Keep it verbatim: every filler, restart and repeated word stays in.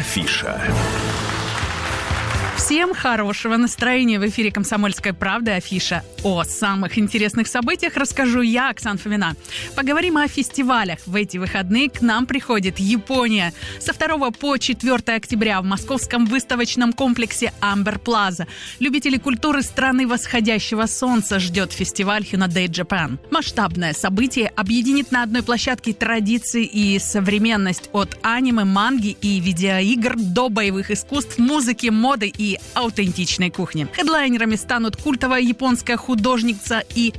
Афиша. Всем хорошего настроения. В эфире «Комсомольская правда», Афиша. О самых интересных событиях расскажу я, Оксана Фомина. Поговорим о фестивалях. В эти выходные к нам приходит Япония. Со второго по четвёртое октября в московском выставочном комплексе «Амбер Плаза» любители культуры страны восходящего солнца ждет фестиваль Hyundai Japan. Масштабное событие объединит на одной площадке традиции и современность от аниме, манги и видеоигр до боевых искусств, музыки, моды и аутентичной кухни. Хедлайнерами станут культовая японская художница и